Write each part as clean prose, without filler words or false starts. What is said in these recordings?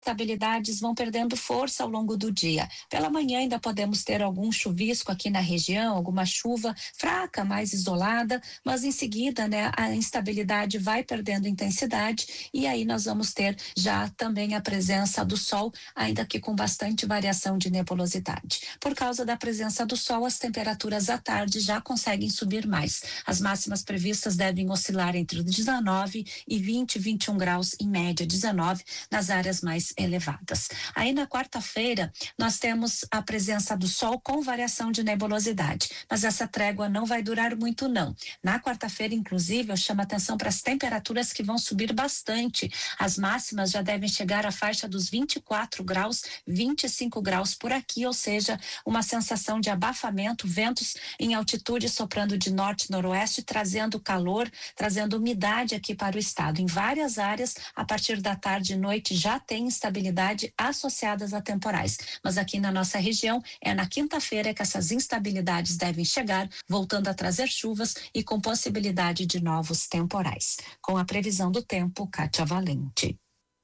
instabilidades vão perdendo força ao longo do dia. Pela manhã ainda podemos ter algum chuvisco aqui na região, alguma chuva fraca, mais isolada, mas em seguida, a instabilidade vai perdendo intensidade e aí nós vamos ter já também a presença do sol, ainda que com bastante variação de nebulosidade. Por causa da presença do sol, as temperaturas à tarde já conseguem subir mais. As máximas previstas devem oscilar entre 19 e 20, 21 graus, em média 19, nas áreas mais elevadas. Aí na quarta-feira nós temos a presença do sol com variação de nebulosidade, mas essa trégua não vai durar muito não. Na quarta-feira, inclusive, eu chamo a atenção para as temperaturas que vão subir bastante. As máximas já devem chegar à faixa dos 24 graus, 25 graus por aqui, ou seja, uma sensação de abafamento, ventos em altitude soprando de norte-noroeste, trazendo calor, trazendo umidade aqui para o estado. Em várias áreas, a partir da tarde e noite já tem instabilidade associadas a temporais, mas aqui na nossa região é na quinta-feira que essas instabilidades devem chegar, voltando a trazer chuvas e com possibilidade de novos temporais. Com a previsão do tempo, Kátia Valente.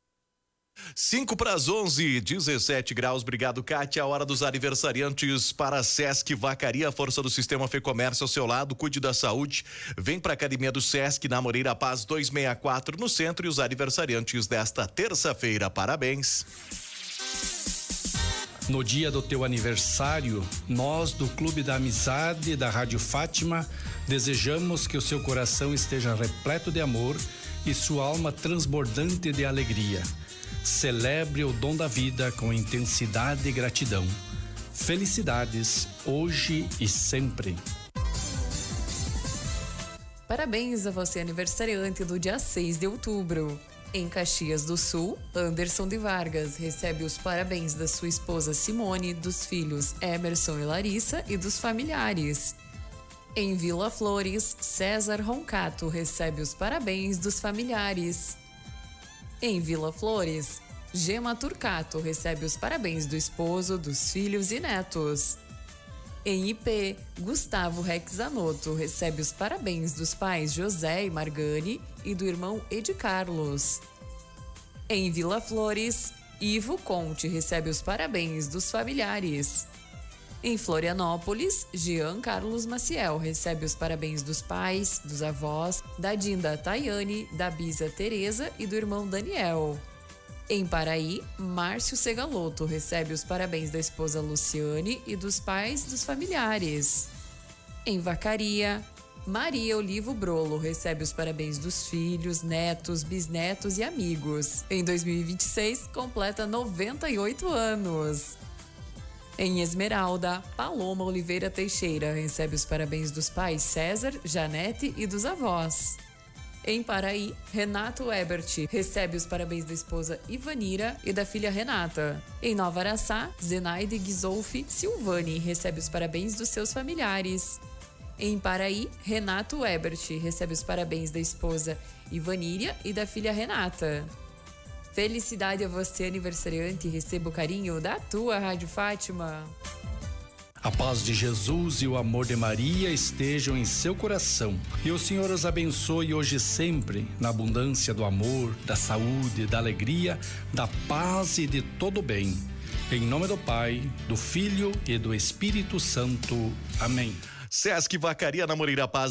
5:11, 17 graus. Obrigado, Kátia. A hora dos aniversariantes para a Sesc Vacaria, a força do sistema Fê Comércio ao seu lado. Cuide da saúde. Vem para a Academia do Sesc na Moreira Paz 264 no centro, e os aniversariantes desta terça-feira. Parabéns. No dia do teu aniversário, nós do Clube da Amizade da Rádio Fátima desejamos que o seu coração esteja repleto de amor e sua alma transbordante de alegria. Celebre o dom da vida com intensidade e gratidão. Felicidades, hoje e sempre. Parabéns a você, aniversariante do dia 6 de outubro. Em Caxias do Sul, Anderson de Vargas recebe os parabéns da sua esposa Simone, dos filhos Emerson e Larissa e dos familiares. Em Vila Flores, César Roncato recebe os parabéns dos familiares. Em Vila Flores, Gema Turcato recebe os parabéns do esposo, dos filhos e netos. Em IP, Gustavo Rexanoto recebe os parabéns dos pais José e Margani e do irmão Edi Carlos. Em Vila Flores, Ivo Conte recebe os parabéns dos familiares. Em Florianópolis, Jean Carlos Maciel recebe os parabéns dos pais, dos avós, da Dinda Tayane, da Bisa Tereza e do irmão Daniel. Em Paraí, Márcio Segaloto recebe os parabéns da esposa Luciane e dos pais dos familiares. Em Vacaria, Maria Olivo Brolo recebe os parabéns dos filhos, netos, bisnetos e amigos. Em 2026, completa 98 anos. Em Esmeralda, Paloma Oliveira Teixeira recebe os parabéns dos pais César, Janete e dos avós. Em Paraí, Renato Ebert recebe os parabéns da esposa Ivanira e da filha Renata. Em Nova Araçá, Zenaide Ghisolfi Silvani recebe os parabéns dos seus familiares. Em Paraí, Renato Ebert recebe os parabéns da esposa Ivaníria e da filha Renata. Felicidade a você, aniversariante, e receba o carinho da tua Rádio Fátima. A paz de Jesus e o amor de Maria estejam em seu coração. E o Senhor os abençoe hoje e sempre, na abundância do amor, da saúde, da alegria, da paz e de todo o bem. Em nome do Pai, do Filho e do Espírito Santo. Amém. Sesc Vacaria na Moreira Paz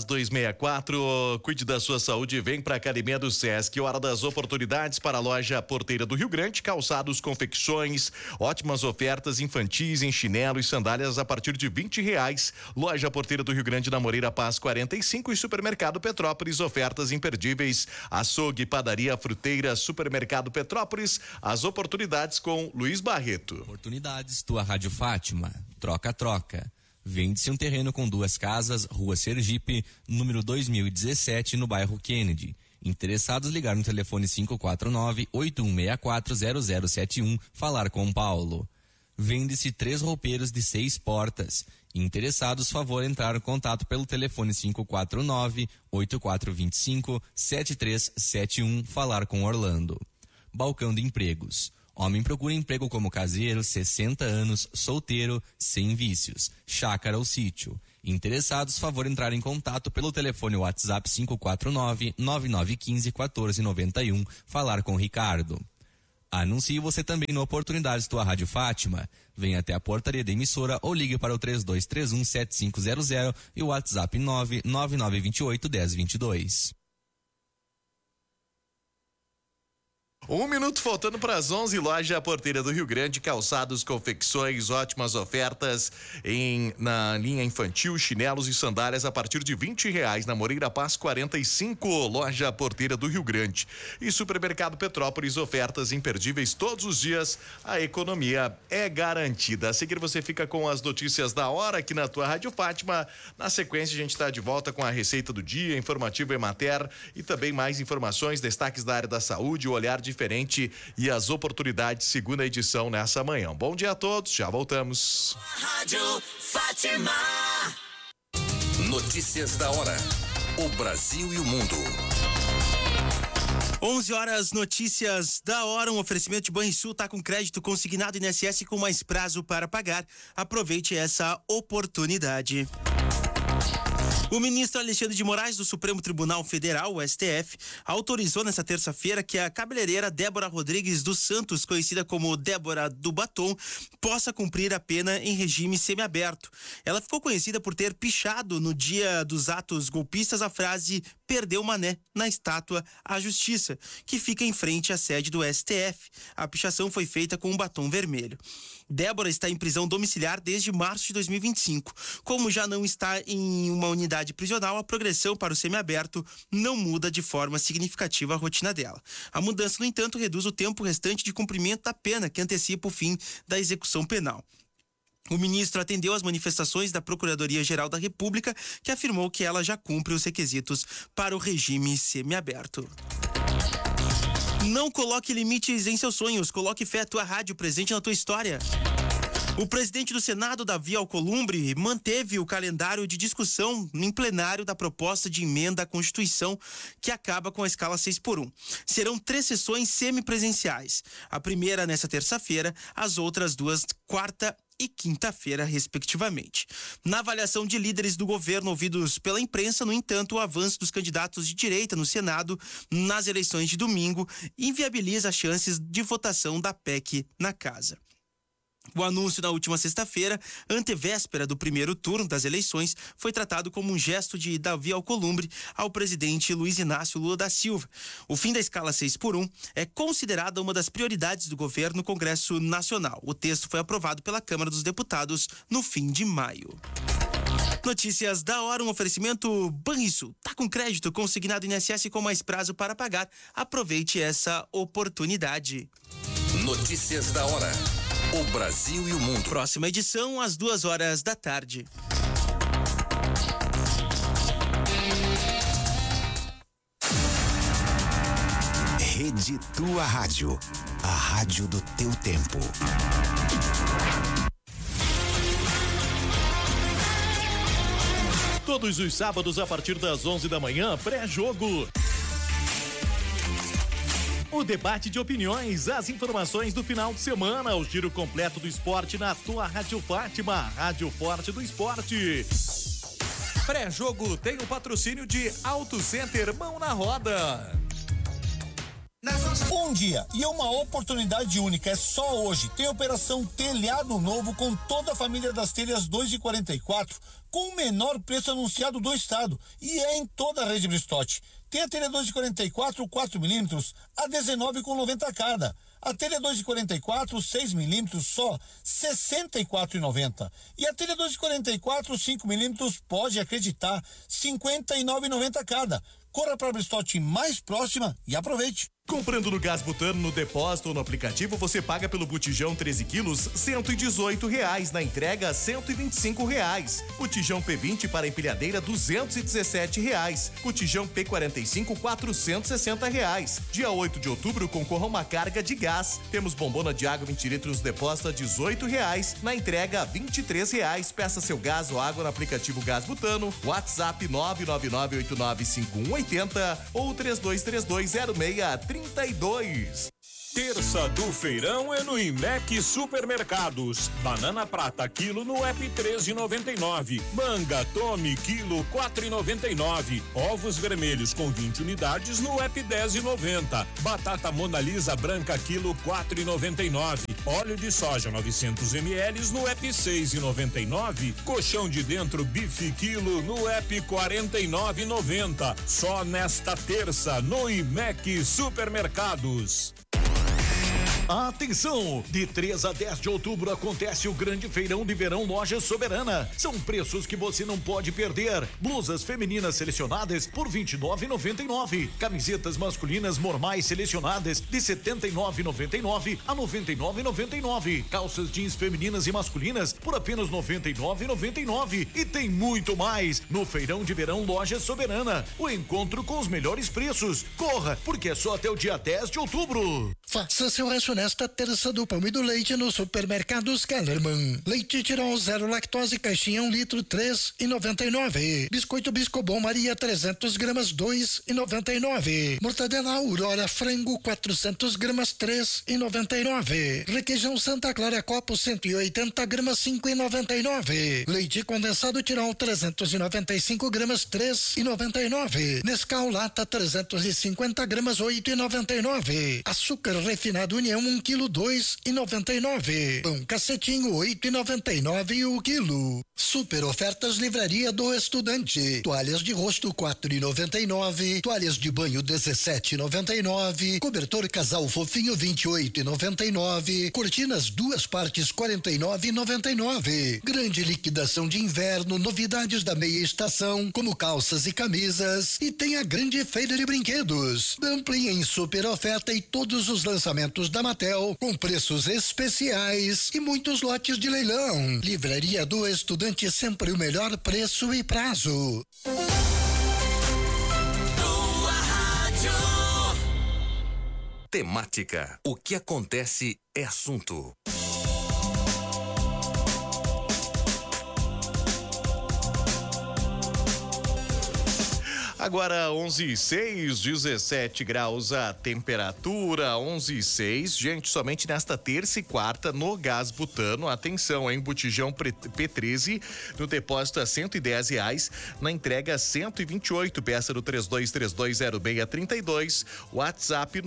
264, cuide da sua saúde e vem para a Academia do Sesc. Hora das oportunidades para a loja Porteira do Rio Grande, calçados, confecções, ótimas ofertas infantis em chinelo e sandálias a partir de R$20. Loja Porteira do Rio Grande na Moreira Paz 45 e Supermercado Petrópolis, ofertas imperdíveis. Açougue, padaria, fruteira, Supermercado Petrópolis, as oportunidades com Luiz Barreto. Oportunidades, tua Rádio Fátima, troca-troca. Vende-se um terreno com 2 casas, Rua Sergipe, número 2017, no bairro Kennedy. Interessados, ligar no telefone 549-8164-0071, falar com Paulo. Vende-se 3 roupeiros de 6 portas. Interessados, favor entrar em contato pelo telefone 549-8425-7371, falar com Orlando. Balcão de empregos. Homem procura emprego como caseiro, 60 anos, solteiro, sem vícios, chácara ou sítio. Interessados, favor entrar em contato pelo telefone WhatsApp 549-9915-1491, falar com Ricardo. Anuncie você também no Oportunidades Tua Rádio Fátima. Venha até a portaria da emissora ou ligue para o 3231-7500 e o WhatsApp 99928-1022. 1 minuto faltando para as 11, loja Porteira do Rio Grande, calçados, confecções, ótimas ofertas na linha infantil, chinelos e sandálias a partir de R$20, na Moreira Paz 45, loja Porteira do Rio Grande. E Supermercado Petrópolis, ofertas imperdíveis todos os dias, a economia é garantida. A seguir você fica com as notícias da hora aqui na tua Rádio Fátima. Na sequência a gente está de volta com a receita do dia, informativo Emater e também mais informações, destaques da área da saúde, o olhar diferente e as oportunidades, segunda edição nessa manhã. Bom dia a todos, já voltamos. Rádio Fátima. Notícias da hora. O Brasil e o mundo. 11 horas, notícias da hora, um oferecimento de Banrisul, tá com crédito consignado INSS com mais prazo para pagar. Aproveite essa oportunidade. O ministro Alexandre de Moraes do Supremo Tribunal Federal, o STF, autorizou nesta terça-feira que a cabeleireira Débora Rodrigues dos Santos, conhecida como Débora do Batom, possa cumprir a pena em regime semiaberto. Ela ficou conhecida por ter pichado no dia dos atos golpistas a frase "perdeu mané" na estátua à Justiça, que fica em frente à sede do STF. A pichação foi feita com um batom vermelho. Débora está em prisão domiciliar desde março de 2025. Como já não está em uma unidade prisional, a progressão para o semiaberto não muda de forma significativa a rotina dela. A mudança, no entanto, reduz o tempo restante de cumprimento da pena, que antecipa o fim da execução penal. O ministro atendeu às manifestações da Procuradoria-Geral da República, que afirmou que ela já cumpre os requisitos para o regime semiaberto. Não coloque limites em seus sonhos, coloque fé à tua rádio presente na tua história. O presidente do Senado, Davi Alcolumbre, manteve o calendário de discussão em plenário da proposta de emenda à Constituição, que acaba com a escala 6x1. Serão 3 sessões semipresenciais. A primeira nesta terça-feira, as outras 2 quarta e quinta-feira, respectivamente. Na avaliação de líderes do governo ouvidos pela imprensa, no entanto, o avanço dos candidatos de direita no Senado nas eleições de domingo inviabiliza as chances de votação da PEC na casa. O anúncio na última sexta-feira, antevéspera do primeiro turno das eleições, foi tratado como um gesto de Davi Alcolumbre ao presidente Luiz Inácio Lula da Silva. O fim da escala 6x1 é considerada uma das prioridades do governo no Congresso Nacional. O texto foi aprovado pela Câmara dos Deputados no fim de maio. Notícias da hora, um oferecimento Banrisul. Tá com crédito consignado INSS com mais prazo para pagar. Aproveite essa oportunidade. Notícias da hora. O Brasil e o mundo. Próxima edição, às 2h da tarde. Rede Tua Rádio. A rádio do teu tempo. Todos os sábados a partir das 11 da manhã, pré-jogo. O debate de opiniões, as informações do final de semana, o giro completo do esporte na tua Rádio Fátima, Rádio Forte do Esporte. Pré-jogo tem o patrocínio de Auto Center Mão na Roda. Um dia e uma oportunidade única, é só hoje. Tem operação Telhado Novo com toda a família das telhas 2 e 44, com o menor preço anunciado do estado, e é em toda a rede Bristotti. Tem a telha 2 de 44, 4mm, a 19,90 cada. A telha 2 de 44, 6mm, só R$ 64,90. E a telha 2 de 44, 5mm, pode acreditar, R$ 59,90 cada. Corra para a Bristotti mais próxima e aproveite. Comprando no Gás Butano, no depósito ou no aplicativo, você paga pelo botijão 13 quilos, R$ 118. Na entrega, R$ 125. Botijão P20 para empilhadeira, R$ 217. Botijão P45, R$ 460. Dia 8 de outubro, concorra a uma carga de gás. Temos bombona de água 20 litros no depósito a R$ 18. Na entrega, R$ 23. Peça seu gás ou água no aplicativo Gás Butano. WhatsApp 999895180 ou 32320632. Terça do feirão é no IMEC Supermercados. Banana prata quilo no app 13,99. Manga tome quilo 4,99. Ovos vermelhos com 20 unidades no app 10,90. Batata Mona Lisa branca quilo 4,99. Óleo de soja 900 ml no app 6,99. Colchão de dentro bife quilo no app 49,90. Só nesta terça no IMEC Supermercados. Atenção! De 3 a 10 de outubro acontece o grande feirão de verão Loja Soberana. São preços que você não pode perder. Blusas femininas selecionadas por R$ 29,99. Camisetas masculinas normais selecionadas de R$ 79,99 a R$ 99,99. Calças jeans femininas e masculinas por apenas R$ 99,99. E tem muito mais no feirão de verão Loja Soberana. O encontro com os melhores preços. Corra, porque é só até o dia 10 de outubro. Faça seu rancho nesta terça do pão e do leite no Supermercados Kellerman. Leite Tirol 0 lactose caixinha 1 litro 3,99. Biscoito Biscobon Maria 300 gramas 2,99. Mortadela Aurora frango 400 gramas 3,99. Requeijão Santa Clara copo 180 gramas 5,99. Leite condensado Tirol 395 gramas 3,99. Nescau lata 350 gramas 8,99. Açúcar refinado União 1 quilo 2,99. Pão cacetinho 8,99 o quilo. Super ofertas Livraria do Estudante. Toalhas de rosto 4,99. Toalhas de banho 17,99. Cobertor casal fofinho 28,99. Cortinas 2 partes 49,99. Grande liquidação de inverno, novidades da meia estação, como calças e camisas. E tem a grande feira de brinquedos. Dumpling em super oferta e todos os lançamentos da Mattel com preços especiais e muitos lotes de leilão. Livraria do Estudante, sempre o melhor preço e prazo. Temática. O que acontece é assunto. Agora 11:06, 17 graus a temperatura, 11:06. Gente, somente nesta terça e quarta no Gás Butano. Atenção, hein? Botijão P13 no depósito a R$110, na entrega a 128. Peça do 32320632, WhatsApp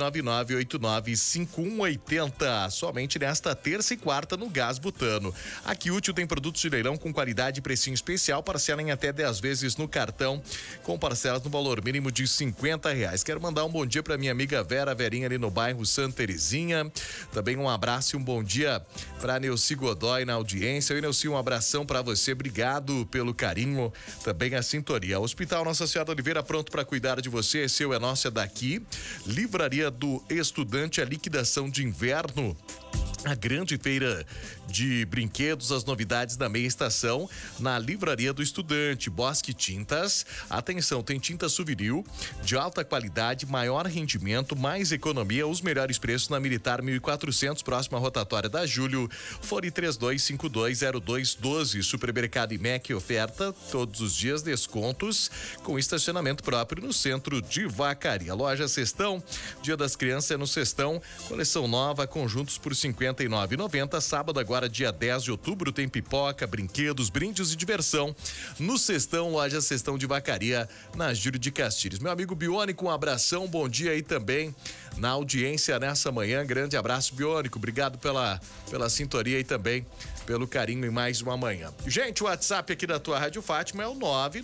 999895180. Somente nesta terça e quarta no Gás Butano. Aqui Útil tem produtos de leilão com qualidade e precinho especial. Parcela em até 10 vezes no cartão, com parcelas no valor mínimo de R$50. Quero mandar um bom dia para minha amiga Verinha ali no bairro Santa Terezinha. Também um abraço e um bom dia para Neuci Godoy na audiência. E Neuci, um abração para você, obrigado pelo carinho, também a sintonia. Hospital Nossa Senhora Oliveira pronto para cuidar de você, seu é nosso, é daqui. Livraria do Estudante, a liquidação de inverno. A grande feira de brinquedos, as novidades da meia estação na Livraria do Estudante. Bosque Tintas, atenção, tem tinta Suvinil de alta qualidade, maior rendimento, mais economia, os melhores preços na Militar 1400, próxima rotatória da Júlio. Fone 32520212. Supermercado IMEC oferta todos os dias descontos com estacionamento próprio no centro de Vacaria. Loja Cestão, Dia das Crianças é no Cestão, coleção nova, conjuntos por R$59,90. Sábado agora, dia 10 de outubro, tem pipoca, brinquedos, brindes e diversão no Cestão, Loja Cestão de Vacaria, na Júlio de Castilhos. Meu amigo Biônico, um abração, bom dia aí também na audiência nessa manhã. Grande abraço, Biônico, obrigado pela sintonia e também pelo carinho em mais uma manhã. Gente, o WhatsApp aqui da tua Rádio Fátima é o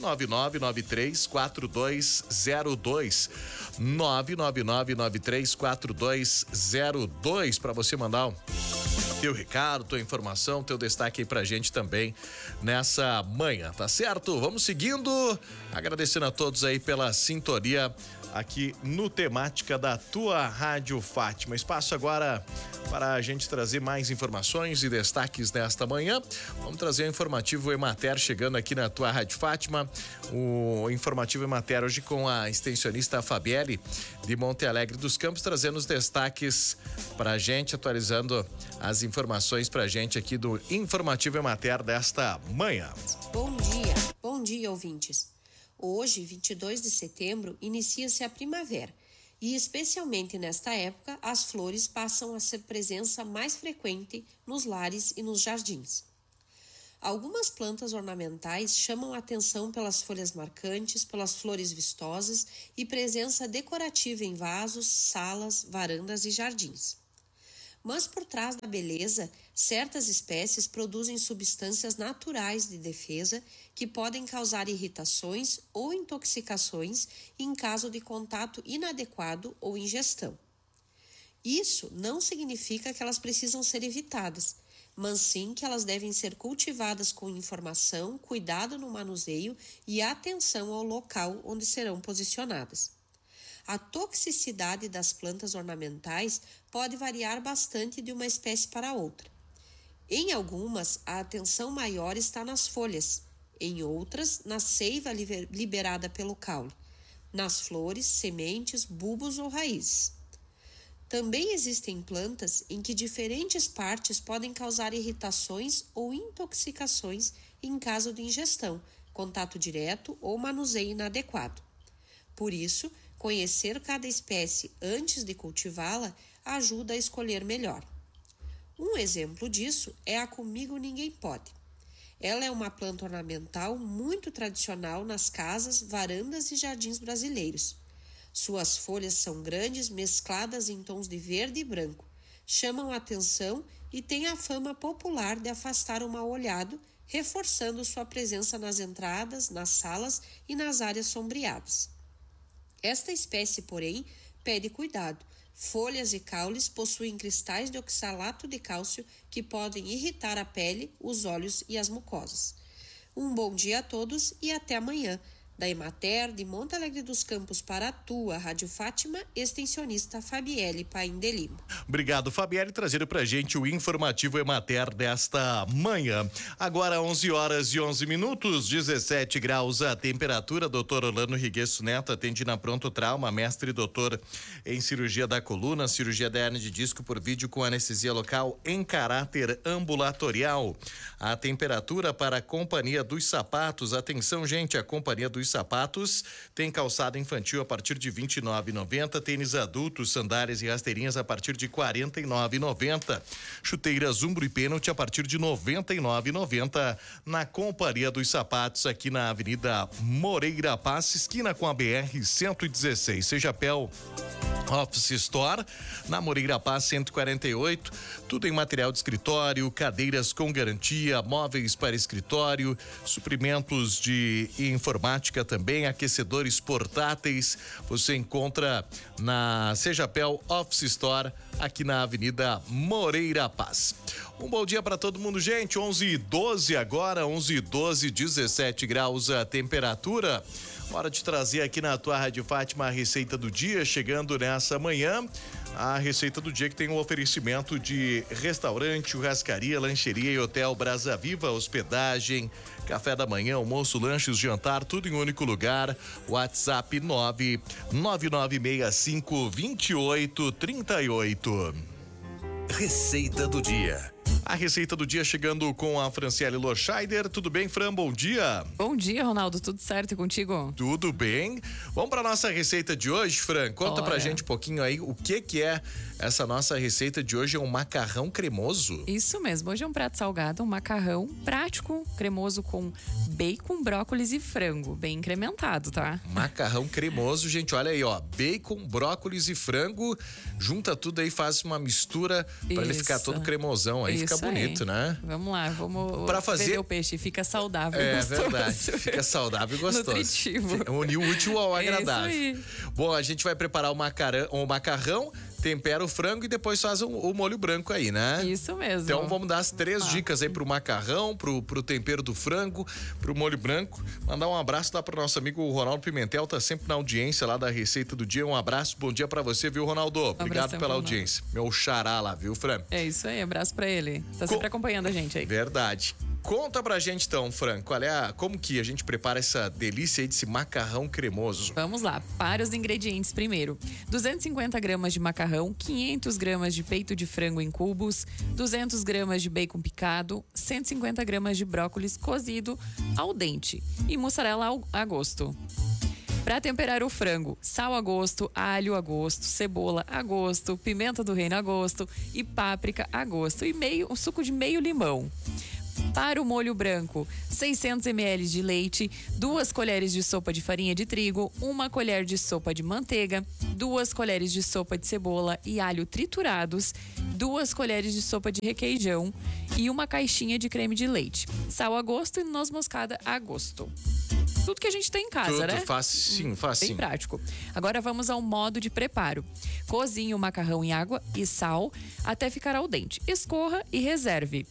999934202. 999934202 para você mandar o teu recado, tua informação, teu destaque aí pra gente também nessa manhã, tá certo? Vamos seguindo, agradecendo a todos aí pela sintonia aqui no Temática da tua Rádio Fátima. Espaço agora para a gente trazer mais informações e destaques nesta manhã. Vamos trazer o informativo Emater chegando aqui na tua Rádio Fátima. O informativo Emater hoje com a extensionista Fabielle de Monte Alegre dos Campos, trazendo os destaques pra gente, atualizando as informações pra gente aqui do informativo Emater desta manhã. Bom dia, ouvintes. Hoje, 22 de setembro, inicia-se a primavera E especialmente nesta época, as flores passam a ser presença mais frequente nos lares e nos jardins. Algumas plantas ornamentais chamam a atenção pelas folhas marcantes, pelas flores vistosas e presença decorativa em vasos, salas, varandas e jardins. Mas por trás da beleza, certas espécies produzem substâncias naturais de defesa que podem causar irritações ou intoxicações em caso de contato inadequado ou ingestão. Isso não significa que elas precisam ser evitadas, mas sim que elas devem ser cultivadas com informação, cuidado no manuseio e atenção ao local onde serão posicionadas. A toxicidade das plantas ornamentais pode variar bastante de uma espécie para outra. Em algumas, a atenção maior está nas folhas, em outras, na seiva liberada pelo caule, nas flores, sementes, bulbos ou raízes. Também existem plantas em que diferentes partes podem causar irritações ou intoxicações em caso de ingestão, contato direto ou manuseio inadequado. Por isso, conhecer cada espécie antes de cultivá-la ajuda a escolher melhor. Um exemplo disso é a Comigo Ninguém Pode. Ela é uma planta ornamental muito tradicional nas casas, varandas e jardins brasileiros. Suas folhas são grandes, mescladas em tons de verde e branco, chamam a atenção e têm a fama popular de afastar o mal-olhado, reforçando sua presença nas entradas, nas salas e nas áreas sombreadas. Esta espécie, porém, pede cuidado. Folhas e caules possuem cristais de oxalato de cálcio que podem irritar a pele, os olhos e as mucosas. Um bom dia a todos e até amanhã. Da Emater, de Monte Alegre dos Campos para a tua Rádio Fátima, extensionista Fabielle Paim de Lima. Obrigado, Fabielle, trazendo pra gente o informativo Emater desta manhã. Agora 11h11, 17 graus a temperatura. Doutor Orlando Riguesso Neto atende na Pronto Trauma, mestre e doutor em cirurgia da coluna, cirurgia da hernia de disco por vídeo com anestesia local em caráter ambulatorial. A temperatura para a Companhia dos Sapatos. Atenção, gente, a Companhia dos Sapatos tem calçado infantil a partir de R$ 29,90, tênis adultos, sandálias e rasteirinhas a partir de R$ 49,90, chuteiras Umbro e pênalti a partir de R$ 99,90 na Companhia dos Sapatos, aqui na Avenida Moreira Paz, esquina com a BR-116. Sejapel Office Store, na Moreira Paz 148, tudo em material de escritório, cadeiras com garantia, móveis para escritório, suprimentos de informática também, aquecedores portáteis, você encontra na Sejapel Office Store, aqui na Avenida Moreira Paz. Um bom dia para todo mundo, gente. 11h12 agora, 11h12, 17 graus a temperatura. Hora de trazer aqui na tua Rádio Fátima a receita do dia, chegando nessa manhã. A receita do dia que tem um oferecimento de restaurante, churrascaria, lancheria e hotel Brasa Viva, hospedagem, café da manhã, almoço, lanches, jantar, tudo em um único lugar. WhatsApp 999652838. Receita do dia. A receita do dia chegando com a Franciele Lorscheider. Tudo bem, Fran? Bom dia. Bom dia, Ronaldo. Tudo certo e contigo? Tudo bem. Vamos para nossa receita de hoje, Fran. Conta pra gente um pouquinho aí o que é essa nossa receita de hoje. É um macarrão cremoso? Isso mesmo. Hoje é um prato salgado, um macarrão prático, cremoso com bacon, brócolis e frango. Bem incrementado, tá? Macarrão cremoso, gente. Olha aí, ó. Bacon, brócolis e frango. Junta tudo aí, faz uma mistura para ele ficar todo cremosão. Aí fica bonito, né? Vamos lá, vamos pra fazer o peixe. Fica saudável e gostoso. É verdade, fica saudável e gostoso. Nutritivo. Unir o útil ao agradável. Isso aí. Bom, a gente vai preparar o macarrão, tempera o frango e depois faz o molho branco aí, né? Isso mesmo. Então vamos dar as 3 dicas aí pro macarrão, pro tempero do frango, pro molho branco. Mandar um abraço lá pro nosso amigo Ronaldo Pimentel, tá sempre na audiência lá da receita do dia. Um abraço, bom dia pra você, viu, Ronaldo? Obrigado pela audiência. Meu xará lá, viu, Fran? É isso aí, abraço pra ele. Tá sempre acompanhando a gente aí. Verdade. Conta pra gente então, Fran, como que a gente prepara essa delícia aí desse macarrão cremoso? Vamos lá, para os ingredientes primeiro. 250 gramas de macarrão, 500 gramas de peito de frango em cubos, 200 gramas de bacon picado, 150 gramas de brócolis cozido ao dente e mussarela a gosto. Para temperar o frango, sal a gosto, alho a gosto, cebola a gosto, pimenta do reino a gosto e páprica a gosto e um suco de meio limão. Para o molho branco, 600 ml de leite, 2 colheres de sopa de farinha de trigo, 1 colher de sopa de manteiga, 2 colheres de sopa de cebola e alho triturados, 2 colheres de sopa de requeijão e 1 caixinha de creme de leite. Sal a gosto e noz moscada a gosto. Tudo que a gente tem em casa, né? Facinho. Bem prático. Agora vamos ao modo de preparo. Cozinhe o macarrão em água e sal até ficar al dente. Escorra e reserve.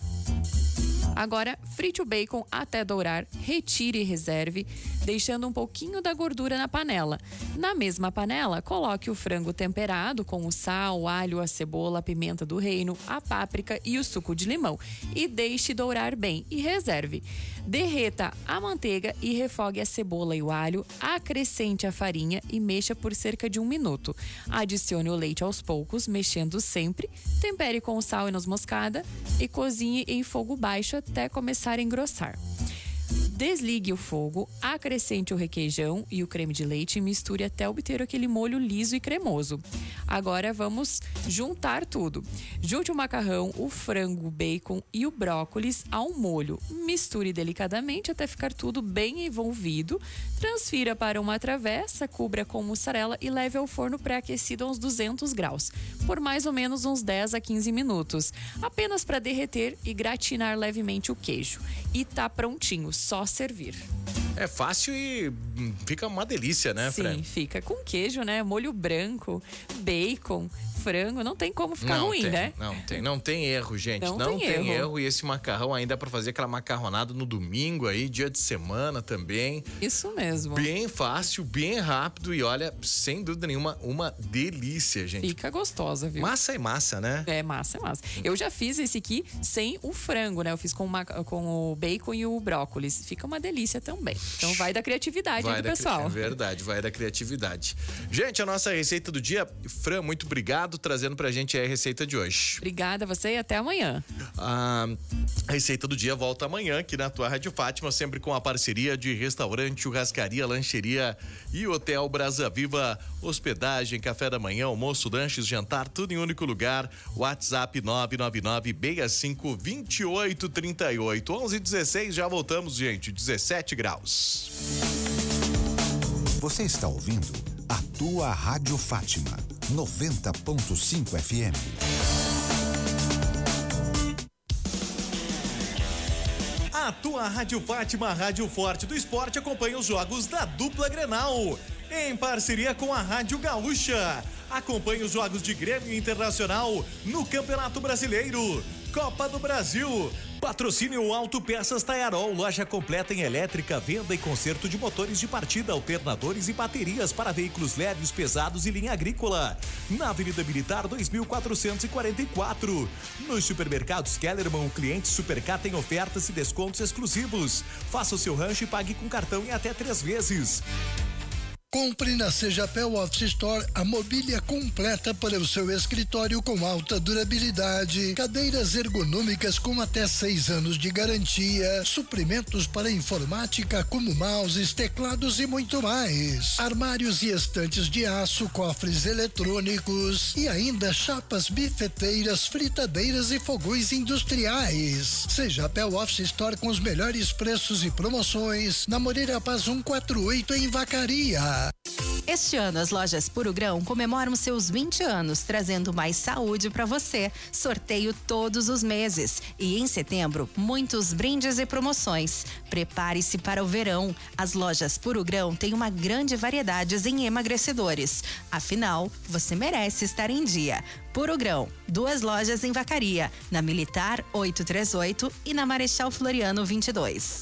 Agora, frite o bacon até dourar, retire e reserve, deixando um pouquinho da gordura na panela. Na mesma panela, coloque o frango temperado com o sal, o alho, a cebola, a pimenta do reino, a páprica e o suco de limão e deixe dourar bem e reserve. Derreta a manteiga e refogue a cebola e o alho, acrescente a farinha e mexa por cerca de 1 minuto. Adicione o leite aos poucos, mexendo sempre, tempere com sal e noz moscada e cozinhe em fogo baixo até começar a engrossar. Desligue o fogo, acrescente o requeijão e o creme de leite e misture até obter aquele molho liso e cremoso. Agora vamos juntar tudo. Junte o macarrão, o frango, o bacon e o brócolis ao molho. Misture delicadamente até ficar tudo bem envolvido. Transfira para uma travessa, cubra com mussarela e leve ao forno pré-aquecido a uns 200 graus, por mais ou menos uns 10 a 15 minutos, apenas para derreter e gratinar levemente o queijo. E tá prontinho, só servir. É fácil e fica uma delícia, né, Fran? Sim, fica com queijo, né? Molho branco, bacon, frango, não tem como ficar ruim, né? Não tem erro, gente. Não tem erro. E esse macarrão ainda para fazer aquela macarronada no domingo aí, dia de semana também. Isso mesmo. Bem fácil, bem rápido e olha, sem dúvida nenhuma, uma delícia, gente. Fica gostosa, viu? Massa é massa, né? É, massa é massa. Eu já fiz esse aqui sem o frango, né? Eu fiz com o bacon e o brócolis. Fica uma delícia também. Então vai da criatividade aí do pessoal. É verdade, vai da criatividade. Gente, a nossa receita do dia, Fran, muito obrigado, trazendo pra gente a receita de hoje. Obrigada a você e até amanhã. A receita do dia volta amanhã aqui na tua Rádio Fátima, sempre com a parceria de restaurante, churrascaria, lancheria e Hotel Brasa Viva, hospedagem, café da manhã, almoço, lanches, jantar, tudo em um único lugar. WhatsApp 999-652838. 11:16, já voltamos, gente, 17 graus. Você está ouvindo a tua Rádio Fátima, 90.5 FM. A tua Rádio Fátima, Rádio Forte do Esporte, acompanha os jogos da dupla Grenal, em parceria com a Rádio Gaúcha. Acompanhe os jogos de Grêmio Internacional no Campeonato Brasileiro, Copa do Brasil. Patrocínio Autopeças Taiarol, loja completa em elétrica, venda e conserto de motores de partida, alternadores e baterias para veículos leves, pesados e linha agrícola. Na Avenida Militar 2444. Nos supermercados Kellerman, o cliente Supercar tem ofertas e descontos exclusivos. Faça o seu rancho e pague com cartão em até 3 vezes. Compre na Sejapel Office Store a mobília completa para o seu escritório com alta durabilidade, cadeiras ergonômicas com até 6 anos de garantia, suprimentos para informática como mouses, teclados e muito mais, armários e estantes de aço, cofres eletrônicos e ainda chapas bifeteiras, fritadeiras e fogões industriais. Sejapel Office Store com os melhores preços e promoções na Moreira Paz 148 em Vacaria. Este ano, as lojas Puro Grão comemoram seus 20 anos, trazendo mais saúde para você. Sorteio todos os meses. E em setembro, muitos brindes e promoções. Prepare-se para o verão. As lojas Puro Grão têm uma grande variedade em emagrecedores. Afinal, você merece estar em dia. Puro Grão, 2 lojas em Vacaria, na Militar 838 e na Marechal Floriano 22.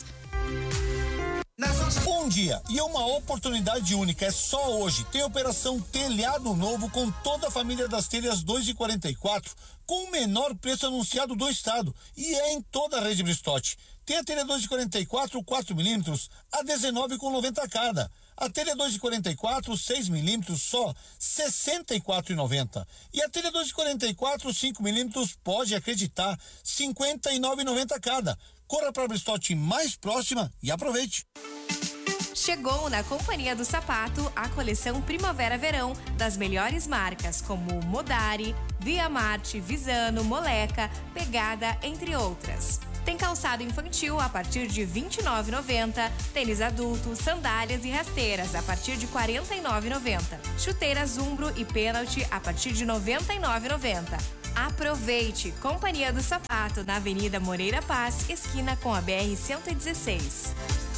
Um dia e uma oportunidade única, é só hoje. Tem operação Telhado Novo com toda a família das telhas 2 e 44, com o menor preço anunciado do estado, e é em toda a rede Bristotti. Tem a telha 2 de 44, 4 milímetros, a 19,90 cada. A telha 2 de 44, 6 milímetros, só 64,90. E a telha 2 de 44, 5 milímetros, pode acreditar, 59,90 cada. Corra para a Bristotti mais próxima e aproveite. Chegou na Companhia do Sapato a coleção Primavera-Verão das melhores marcas como Modari, Via Marte, Visano, Moleca, Pegada, entre outras. Tem calçado infantil a partir de R$ 29,90, tênis adulto, sandálias e rasteiras a partir de R$ 49,90, chuteiras Umbro e Pênalti a partir de R$ 99,90. Aproveite! Companhia do Sapato, na Avenida Moreira Paz, esquina com a BR-116.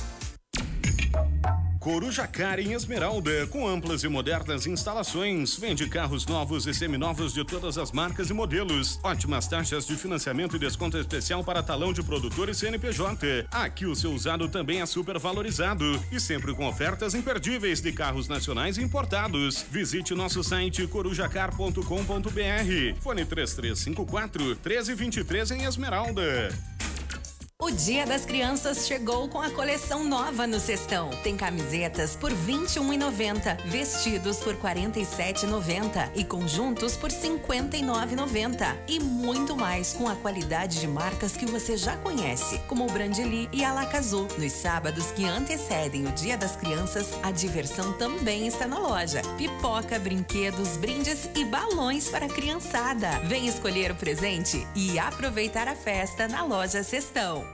Corujacar em Esmeralda, com amplas e modernas instalações. Vende carros novos e seminovos de todas as marcas e modelos. Ótimas taxas de financiamento e desconto especial para talão de produtor e CNPJ. Aqui o seu usado também é super valorizado e sempre com ofertas imperdíveis de carros nacionais e importados. Visite nosso site corujacar.com.br. Fone 3354-1323 em Esmeralda. O Dia das Crianças chegou com a coleção nova no Cestão. Tem camisetas por R$ 21,90, vestidos por R$ 47,90 e conjuntos por R$ 59,90. E muito mais com a qualidade de marcas que você já conhece, como o Brandili e a Lacazul. Nos sábados que antecedem o Dia das Crianças, a diversão também está na loja. Pipoca, brinquedos, brindes e balões para a criançada. Vem escolher o presente e aproveitar a festa na loja Cestão.